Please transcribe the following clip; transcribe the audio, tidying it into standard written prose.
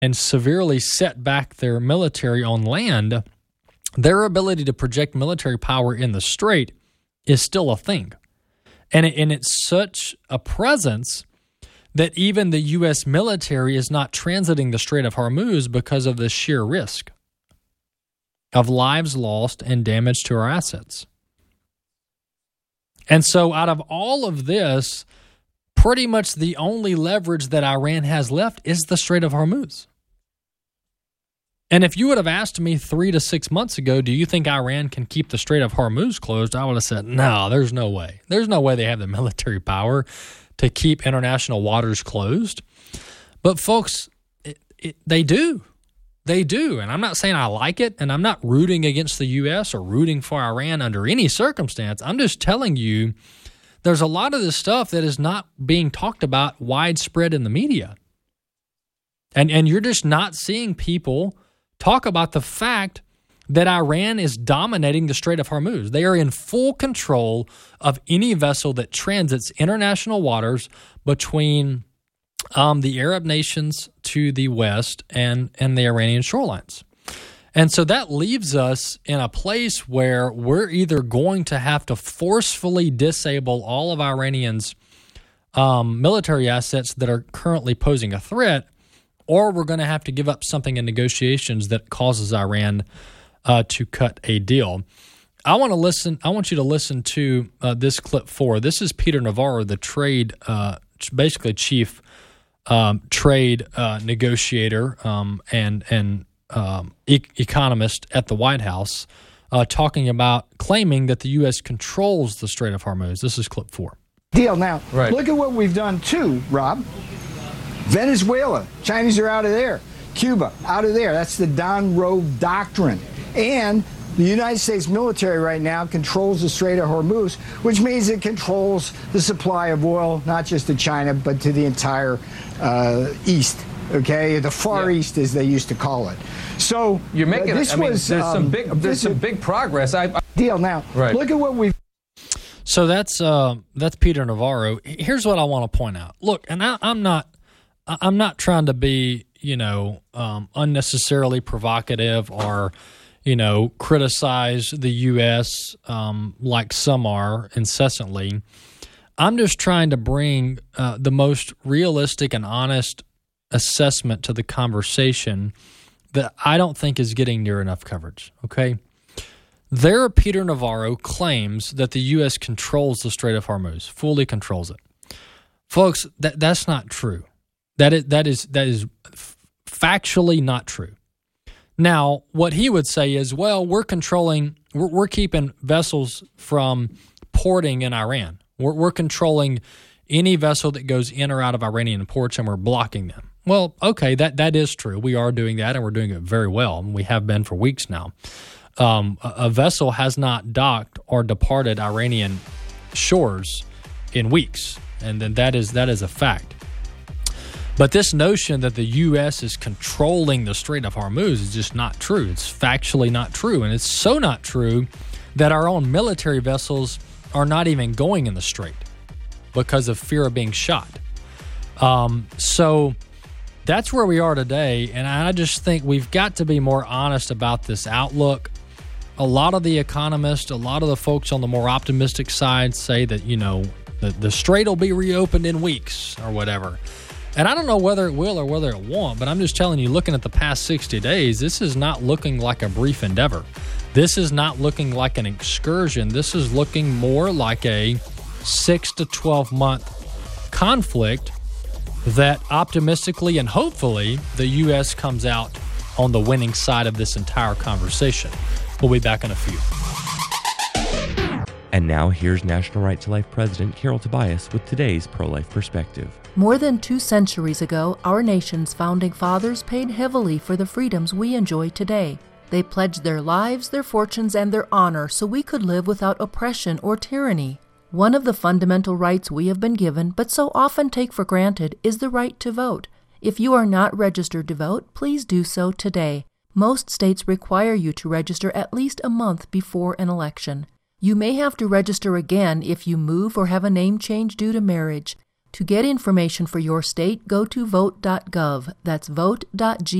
and severely set back their military on land, their ability to project military power in the Strait is still a thing. And it's such a presence that even the U.S. military is not transiting the Strait of Hormuz because of the sheer risk of lives lost and damage to our assets. And so out of all of this, pretty much the only leverage that Iran has left is the Strait of Hormuz. And if you would have asked me 3 to 6 months ago, do you think Iran can keep the Strait of Hormuz closed? I would have said, no, there's no way. There's no way they have the military power to keep international waters closed. But folks, they do. They do. And I'm not saying I like it, and I'm not rooting against the U.S. or rooting for Iran under any circumstance. I'm just telling you there's a lot of this stuff that is not being talked about widespread in the media. And you're just not seeing people talk about the fact that Iran is dominating the Strait of Hormuz. They are in full control of any vessel that transits international waters between the Arab nations to the west and the Iranian shorelines. And so that leaves us in a place where we're either going to have to forcefully disable all of Iranians' military assets that are currently posing a threat, or we're going to have to give up something in negotiations that causes Iran to cut a deal. I want you to listen to this clip 4. This is Peter Navarro, the trade, basically chief trade negotiator and economist at the White House, talking about claiming that the U.S. controls the Strait of Hormuz. This is clip 4. Deal now. Right. Look at what we've done too, Rob. Venezuela, Chinese are out of there. Cuba, out of there. That's the Don Road Doctrine. And the United States military right now controls the Strait of Hormuz, which means it controls the supply of oil, not just to China, but to the entire East. Okay, the Far East, as they used to call it. So you're making. This was there's some big progress. Deal now. Right. Look at what we've. So that's Peter Navarro. Here's what I want to point out. Look, and I'm not trying to be unnecessarily provocative or criticize the U.S. Like some are incessantly. I'm just trying to bring the most realistic and honest assessment to the conversation that I don't think is getting near enough coverage, okay? There, Peter Navarro claims that the U.S. controls the Strait of Hormuz, fully controls it. Folks, that's not true. That is factually not true. Now, what he would say is, well, we're keeping vessels from porting in Iran. We're controlling any vessel that goes in or out of Iranian ports, and we're blocking them. Well, okay, that is true. We are doing that, and we're doing it very well, and we have been for weeks now. A vessel has not docked or departed Iranian shores in weeks, and then that is a fact. But this notion that the U.S. is controlling the Strait of Hormuz is just not true. It's factually not true, and it's so not true that our own military vessels are not even going in the strait because of fear of being shot. So that's where we are today, and I just think we've got to be more honest about this outlook. A lot of the economists, a lot of the folks on the more optimistic side say that, the strait will be reopened in weeks or whatever. And I don't know whether it will or whether it won't, but I'm just telling you, looking at the past 60 days, this is not looking like a brief endeavor. This is not looking like an excursion. This is looking more like a 6 to 12 month conflict that optimistically and hopefully the U.S. comes out on the winning side of this entire conversation. We'll be back in a few. And now here's National Right to Life President Carol Tobias with today's pro-life perspective. More than 2 centuries ago, our nation's founding fathers paid heavily for the freedoms we enjoy today. They pledged their lives, their fortunes, and their honor so we could live without oppression or tyranny. One of the fundamental rights we have been given, but so often take for granted, is the right to vote. If you are not registered to vote, please do so today. Most states require you to register at least a month before an election. You may have to register again if you move or have a name change due to marriage. To get information for your state, go to vote.gov. That's vote.gov.